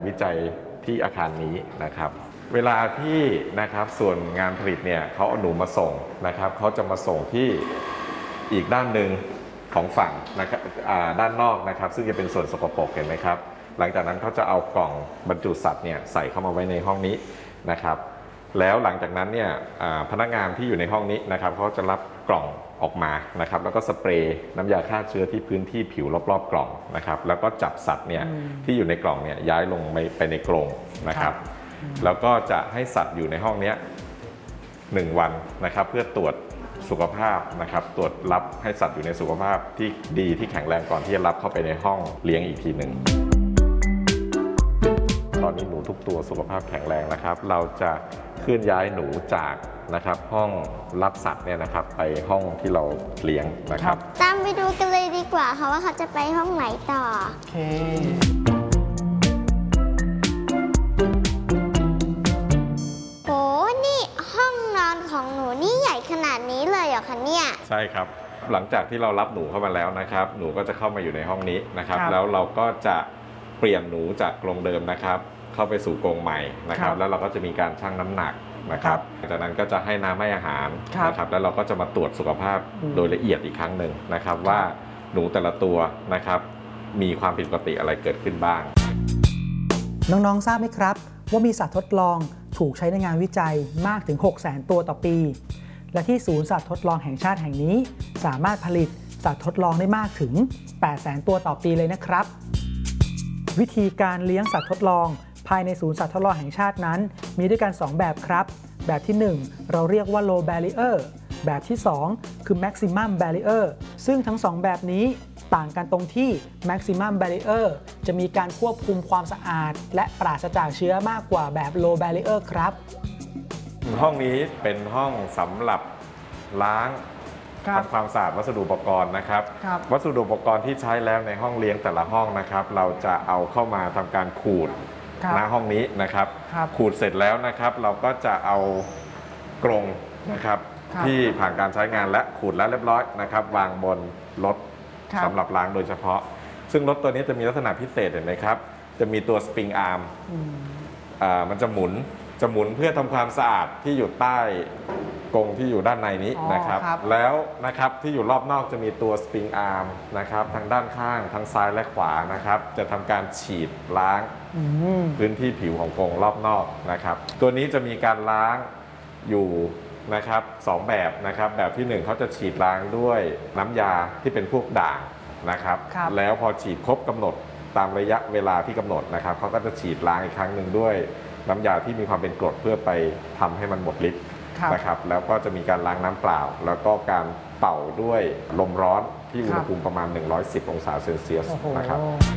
วิจัยที่อาคารนี้นะครับเวลาที่นะครับส่วนงานผลิตเนี่ยเขาเอาหนูมาส่งนะครับเขาจะมาส่งที่อีกด้านหนึ่งของฝั่งนะครับด้านนอกนะครับซึ่งจะเป็นส่วนสกปรกเห็นไหมครับหลังจากนั้นเขาจะเอากล่องบรรจุสัตว์เนี่ยใส่เข้ามาไว้ในห้องนี้นะครับแล้วหลังจากนั้นเนี่ยพนักงานที่อยู่ในห้องนี้นะครับเขาจะรับกล่องออกมานะครับแล้วก็สเปรย์น้ำยาฆ่าเชื้อที่พื้นที่ผิวรอบๆกล่องนะครับแล้วก็จับสัตว์เนี่ยที่อยู่ในกล่องเนี่ยย้ายลงไปในกรงนะครับแล้วก็จะให้สัตว์อยู่ในห้องนี้1 วันนะครับเพื่อตรวจสุขภาพนะครับตรวจรับให้สัตว์อยู่ในสุขภาพที่ดีที่แข็งแรงก่อนที่จะรับเข้าไปในห้องเลี้ยงอีกทีหนึ่งตอนนี้หนูทุกตัวสุขภาพแข็งแรงนะครับเราจะเคลื่อนย้ายหนูจากนะครับห้องรับสัตว์เนี่ยนะครับไปห้องที่เราเลี้ยงนะครับตามไปดูกันเลยดีกว่าค่ะว่าเขาจะไปห้องไหนต่อโอเคโหนี่ห้องนอนของหนูนี่ใหญ่ขนาดนี้เลยเหรอคะเนี่ยใช่ครับหลังจากที่เรารับหนูเข้ามาแล้วนะครับหนูก็จะเข้ามาอยู่ในห้องนี้นะครับแล้วเราก็จะเปลี่ยนหนูจากกรงเดิมนะครับเข้าไปสู่กรงใหม่นะครับแล้วเราก็จะมีการชั่งน้ำหนักนะครับจากนั้นก็จะให้น้ำให้อาหารนะครับแล้วเราก็จะมาตรวจสุขภาพโดยละเอียดอีกครั้งหนึ่งนะครับว่าหนูแต่ละตัวนะครับมีความผิดปกติอะไรเกิดขึ้นบ้างน้องๆทราบไหมครับว่ามีสัตว์ทดลองถูกใช้ในงานวิจัยมากถึง 600,000 ตัวต่อปีและที่ศูนย์สัตว์ทดลองแห่งชาติแห่งนี้สามารถผลิตสัตว์ทดลองได้มากถึง 800,000 ตัวต่อปีเลยนะครับวิธีการเลี้ยงสัตว์ทดลองภายในศูนย์สัตว์ทดลองแห่งชาตินั้นมีด้วยกัน 2 แบบครับแบบที่ 1เราเรียกว่า low barrier แบบที่ 2คือ maximum barrier ซึ่งทั้ง 2 แบบนี้ต่างกันตรงที่ maximum barrier จะมีการควบคุมความสะอาดและปราศจากเชื้อมากกว่าแบบ low barrier ครับห้องนี้เป็นห้องสำหรับล้างทำความสะอาดวัสดุอุปกรณ์นะครับวัสดุอุปกรณ์ที่ใช้แล้วในห้องเลี้ยงแต่ละห้องนะครับเราจะเอาเข้ามาทำการขูดหน้าห้องนี้นะครับขูดเสร็จแล้วนะครับเราก็จะเอากรงนะครับที่ผ่านการใช้งานและขูดแล้วเรียบร้อยนะครับวางบนรถสำหรับล้างโดยเฉพาะซึ่งรถตัวนี้จะมีลักษณะพิเศษเห็นไหมครับจะมีตัวสปริงอาร์มมันจะหมุนเพื่อทำความสะอาดที่อยู่ใต้กรงที่อยู่ด้านในนี้นะครับแล้วนะครับที่อยู่รอบนอกจะมีตัวสปริงอาร์มนะครับทางด้านข้างทั้งซ้ายและขวานะครับจะทำการฉีดล้างพื้นที่ผิวของกรงรอบนอกนะครับตัวนี้จะมีการล้างอยู่นะครับ2แบบนะครับแบบที่1เขาจะฉีดล้างด้วยน้ำยาที่เป็นพวกด่างนะครับแล้วพอฉีดครบกำหนดตามระยะเวลาที่กำหนดนะครับเขาก็จะฉีดล้างอีกครั้งหนึ่งด้วยน้ำยาที่มีความเป็นกรดเพื่อไปทำให้มันหมดฤทธิ์นะครับแล้วก็จะมีการล้างน้ำเปล่าแล้วก็การเป่าด้วยลมร้อนที่อุณหภูมิประมาณ110 องศาเซลเซียสนะครับ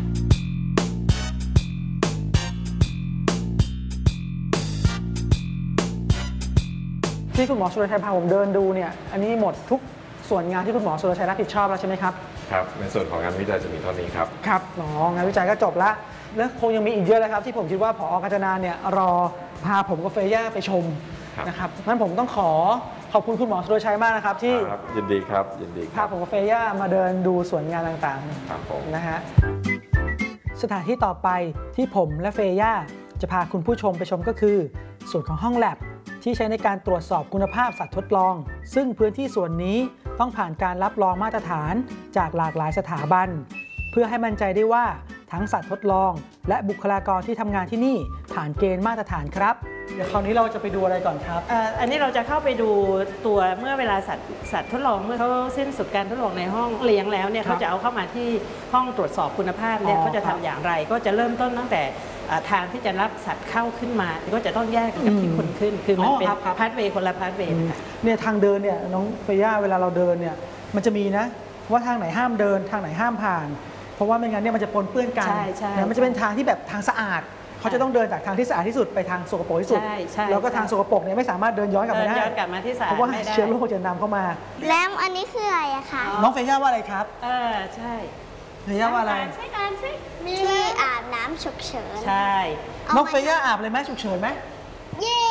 ที่คุณหมอสุรชัยพาผมเดินดูเนี่ยอันนี้หมดทุกส่วนงานที่คุณหมอสุรชัยรับผิดชอบแล้วใช่ไหมครับครับในส่วนของงานวิจัยจะมีเท่านี้ครับครับงานวิจัยก็จบแล้วและคงยังมีอีกเยอะเลยครับที่ผมคิดว่าผอ.กาญจนาเนี่ยรอพาผมกับเฟย่าไปชมนะครับงั้นผมต้องขอบคุณคุณหมอสุรชัยมากนะครับที่ยินดีครับยินดีพาผมกับเฟย่ามาเดินดูส่วนงานต่างๆนะฮะสถานที่ต่อไปที่ผมและเฟย่าจะพาคุณผู้ชมไปชมก็คือส่วนของห้องแลบที่ใช้ในการตรวจสอบคุณภาพสัตว์ทดลองซึ่งพื้นที่ส่วนนี้ต้องผ่านการรับรองมาตรฐานจากหลากหลายสถาบันเพื่อให้มั่นใจได้ว่าทั้งสัตว์ทดลองและบุคลากรที่ทำงานที่นี่ผ่านเกณฑ์มาตรฐานครับเดี๋ยวคราวนี้เราจะไปดูอะไรก่อนครับอันนี้เราจะเข้าไปดูตัวเมื่อเวลาสัตว์ทดลองเมื่อเขาสิ้นสุดการทดลองในห้องเลี้ยงแล้วเนี่ยเขาจะเอาเข้ามาที่ห้องตรวจสอบคุณภาพเนี่ยเขาจะทำอย่างไรก็จะเริ่มต้นตั้งแต่ทางที่จะรับสัตว์เข้าขึ้นมาก็จะต้องแยกกับที่คนขึ้นคือมันเป็นพาสเวย์คนละพาสเวย์เนี่ยทางเดินเนี่ยน้องเฟย่าเวลาเราเดินเนี่ยมันจะมีนะว่าทางไหนห้ามเดินทางไหนห้ามผ่านเพราะว่าไม่งั้นเนี่ยมันจะปนเปื้อนกันมันจะเป็นทางที่แบบทางสะอาดเขาจะต้องเดินจากทางที่สะอาดที่สุดไปทางสกปรกที่สุดแล้วก็ทางสกปรกเนี่ยไม่สามารถเดินย้อนกลับมาได้เพราะว่าเชื้อโรคจะนำเข้ามาแล้วอันนี้คืออะไรอะคะน้องเฟย่าว่าอะไรครับใช่เฟย่าว่าอะไรที่อาบน้ำฉุกเฉินใช่น้องเฟย่าอาบเลยไหมฉุกเฉินไหมเย้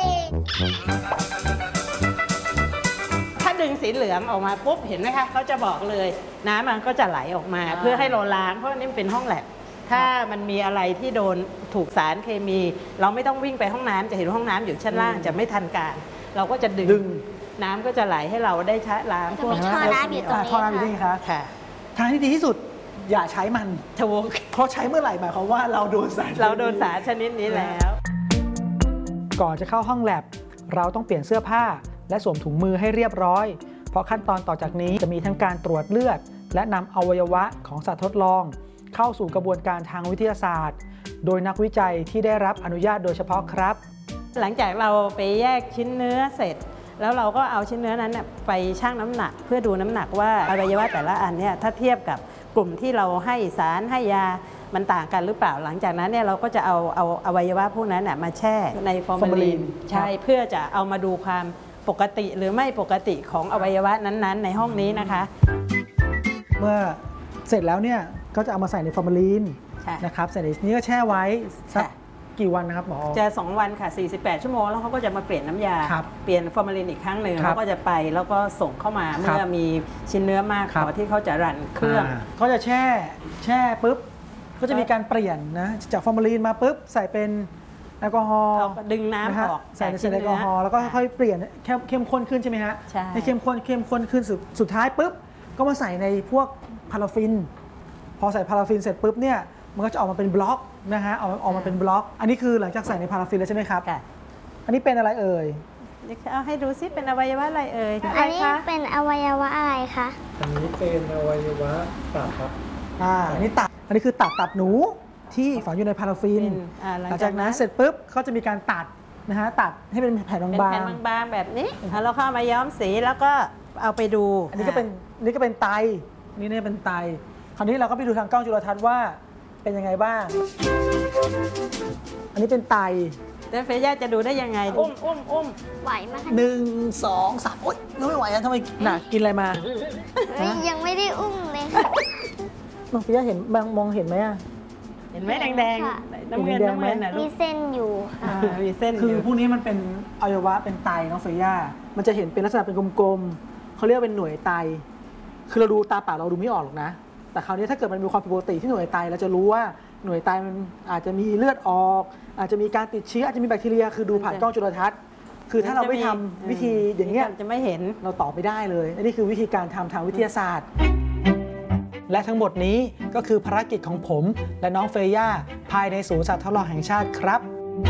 ถ้าดึงสีเหลืองออกมาปุ๊บเห็นไหมคะเขาจะบอกเลยน้ำมันก็จะไหลออกมาเพื่อให้เราล้างเพราะนี่เป็นห้องแลบถ้ามันมีอะไรที่โดนถูกสารเคมี เราไม่ต้องวิ่งไปห้องน้ำจะเห็นห้องน้ำอยู่ชั้นล่างจะไม่ทันการเราก็จะดึงน้ำก็จะไหลให้เราได้ชะล้างพวกจะมีท่อน้ำอยู่ตรงนี้ท่อน้ำอยู่นี่ครับค่ะทางที่ดีที่สุดอย่าใช้มันถูกเพราะใช้เมื่อไหร่หมายความว่าเราโดนสารเราโดนสารชนิดนี้แล้วก่อนจะเข้าห้องแลบเราต้องเปลี่ยนเสื้อผ้าและสวมถุงมือให้เรียบร้อย เพราะขั้นตอนต่อจากนี้จะมีทั้งการตรวจเลือด และนำอวัยวะของสัตว์ทดลอง เข้าสู่กระบวนการทางวิทยาศาสตร์ โดยนักวิจัยที่ได้รับอนุญาตโดยเฉพาะครับหลังจากเราไปแยกชิ้นเนื้อเสร็จ แล้วเราก็เอาชิ้นเนื้อนั้นน่ะไปชั่งน้ำหนัก เพื่อดูน้ำหนักว่าอวัยวะแต่ละอันเนี่ยถ้าเทียบกับกลุ่มที่เราให้สารให้ยามันต่างกันหรือเปล่าหลังจากนั้นเนี่ยเราก็จะเอาอวัยวะพวกนั้นน่ะมาแช่ในฟอร์มาลีนใช่เพื่อจะเอามาดูความปกติหรือไม่ปกติของอวัยวะนั้นๆ ในห้องนี้นะคะเมื่อเสร็จแล้วเนี่ยก็จะเอามาใส่ในฟอร์มาลีนค่ะนะครับเสร็จนี้ก็แช่ไว้สักค่ะกี่วันนะครับหมอจะ2 วันค่ะ48 ชั่วโมงแล้วเขาก็จะมาเปลี่ยนน้ำยาครับเปลี่ยนฟอร์มาลินอีกครั้งหนึ่งครับเขาก็จะไปแล้วก็ส่งเข้ามาครับเมื่อมีชิ้นเนื้อมากครัพบอที่เขาจะรันเครื่องก็จะแช่ปุ๊บก็จะมีการเปลี่ยนนะจากฟอร์มาลีนมาปุ๊บใส่เป็นแอลกอฮอล์เอาก็ดึงน้ำนะฮะออกใส่ในจากชิ้นแอลกอฮอล์แล้วก็ค่อยๆเปลี่ยนเข้มข้นขึ้นใช่ไหมฮะใช่เข้มข้นขึ้นสุดท้ายปุ๊บก็มาใส่ในพวกพาราฟิน พอใส่พาราฟินเสร็จปุ๊บเนี่ยมันก็จะออกมาเป็นบล็อกนะฮะออกมาเป็นบล็อก อันนี้คือหลังจากใส่ในพาราฟินแล้วใช่ไหมครับค่ะอันนี้เป็นอะไรเอ่ยเอาให้ดูซิเป็นอวัยวะอะไรเอ่ยอันนี้เป็นอวัยวะอะไรคะอันนี้เป็นอวัยวะตับครับอันนี้ตับอันนี้คือตับหนูที่ฝังอยู่ในพาราฟิน หลังจากนั้นเสร็จปุ๊บก็จะมีการตัดนะฮะตัดให้เป็นแผ่นเป็นบางแผ่นบางๆแบบนี้แล้วเข้ามาย้อมสีแล้วก็เอาไปดูๆอันนี้ก็เป็นไตนี่เนี่ยเป็นไตคราวนี้เราก็ไปดูทางกล้องจุลทรรศน์ว่าเป็นยังไงบ้าง อันนี้เป็นไตแล้วเฟย่าจะดูได้ยังไงอุ้มไหวไหมคะ 1 2 3โอ๊ยไม่ไหวอะทำไมหนักกินอะไรมายังไม่ได้อุ้มเลยค่ะน้องฟิยาเห็นมองเห็นไหมอะเห็นไหมแดงค่ะๆน้ำเงินเห็นแดงๆไหมน่ะลูมีกเส้นอยู่ค่ะมีเส้นคืออยู่พวกนี้มันเป็นอวัยวะเป็นไตน้องเฟย่ามันจะเห็นเป็นลักษณะเป็นกลมๆเขาเรียกว่าเป็นหน่วยไตคือเราดูตาเปล่าเราดูไม่ออกหรอกนะแต่คราวนี้ถ้าเกิดมันมีความผิดปกติที่หน่วยไตเราจะรู้ว่าหน่วยไตมันอาจจะมีเลือดออก อาจจะมีการติดเชื้ออาจจะมีแบคทีเรียคือดูผ่านกล้องจุลทรรศน์คือถ้าเราไม่ทำวิธีอย่างเงี้ยจะไม่เห็นเราตอบไม่ได้เลยอันนี้คือวิธีการทำทางวิทยาศาสตร์ และทั้งหมดนี้ก็คือภารกิจของผมและน้องเฟย่าภายในศูนย์สัตว์ทดลองแห่งชาติครับ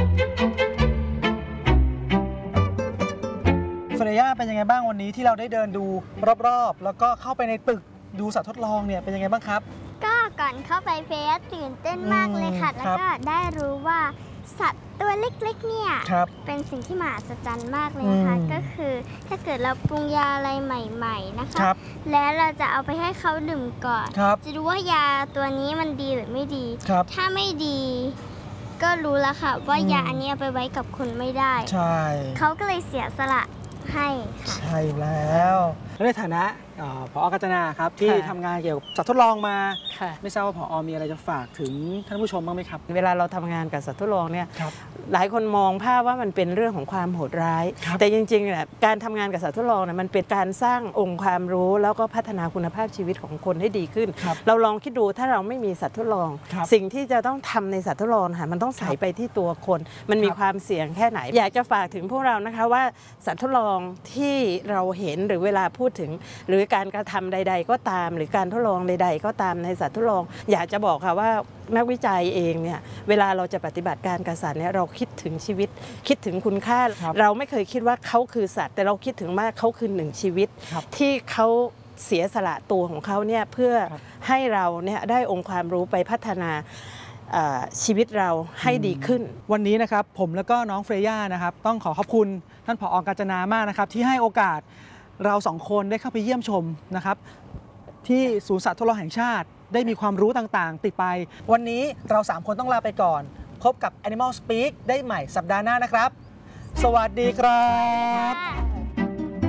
เฟย่าเป็นยังไงบ้างวันนี้ที่เราได้เดินดูรอบๆแล้วก็เข้าไปในตึกดูสัตว์ทดลองเนี่ยเป็นยังไงบ้างครับก็ก่อนเข้าไปเฟยตื่นเต้นมากเลยค่ะ แล้วก็ได้รู้ว่าสัตว์ตัวเล็กๆเนี่ยครับเป็นสิ่งที่มหัศจรรย์มากเลยนะคะ ก็คือถ้าเกิดเราปรุงยาอะไรใหม่ๆนะคะครับแล้วเราจะเอาไปให้เขาดื่มก่อนครับจะดูว่ายาตัวนี้มันดีหรือไม่ดีครับถ้าไม่ดี ก็รู้แล้วค่ะ ว่ายาอันนี้เอาไปไว้กับคนไม่ได้ใช่เขาก็เลยเสียสละให้ค่ะใช่แล้วและในฐานะผอ.กาญจนาครับที่ค่ะทำงานเกี่ยวกับสัตว์ทดลองมาค่ะไม่ทราบว่าผอ.มีอะไรจะฝากถึงท่านผู้ชมบ้างไหมครับเวลาเราทำงานกับสัตว์ทดลองเนี่ยครับหลายคนมองภาพว่ามันเป็นเรื่องของความโหดร้ายครับแต่จริงๆเนี่ยการทำงานกับสัตว์ทดลองเนี่ยมันเป็นการสร้างองค์ความรู้ แล้วก็พัฒนาคุณภาพชีวิตของคนให้ดีขึ้นครับเราลองคิดดูถ้าเราไม่มีสัตว์ทดลองครับสิ่งที่จะต้องทำในสัตว์ทดลองค่ะมันต้องใส่ไปที่ตัวคน มันมีครับความเสี่ยงแค่ไหน อยากจะฝากถึงพวกเรานะคะว่าสัตว์ทดลองที่เราเห็นหรือเวลาพูดถึง หรือการกระทำใด ๆ ก็ตาม หรือการทดลองใด ๆ ก็ตามในสัตว์ทดลอง อยากจะบอกค่ะว่านักวิจัยเองเนี่ยเวลาเราจะปฏิบัติการกับสัตว์เนี่ยเราคิดถึงชีวิต คิดถึงคุณค่าครับเราไม่เคยคิดว่าเขาคือสัตว์ แต่เราคิดถึงว่าเขาคือหนึ่งชีวิตครับที่เขาเสียสละตัวของเขาเนี่ยเพื่อครับให้เราเนี่ยได้องค์ความรู้ไปพัฒนาชีวิตเราให้ดีขึ้นวันนี้นะครับผมแล้วก็น้องเฟรย่านะครับต้องขอขอบคุณท่านผอ.กาญจนามากนะครับที่ให้โอกาสเราสองคนได้เข้าไปเยี่ยมชมนะครับที่ศูนย์สัตว์ทดลองแห่งชาติได้มีความรู้ต่างๆ ติดไป วันนี้เรา3คนต้องลาไปก่อน พบกับ Animal Speak ได้ใหม่สัปดาห์หน้านะครับ สวัสดีครับค่ะ